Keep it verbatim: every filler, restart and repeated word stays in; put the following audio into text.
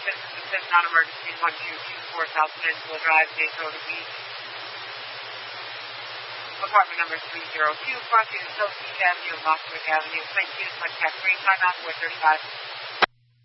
Citizens Assist Non-Emergency one two two four South Peninsula Drive, Daytona Beach. Apartment number three oh two, fronting Sophie Avenue, Mosswick Avenue, Saint Hughes, West Cap Green, timeout four thirty-five.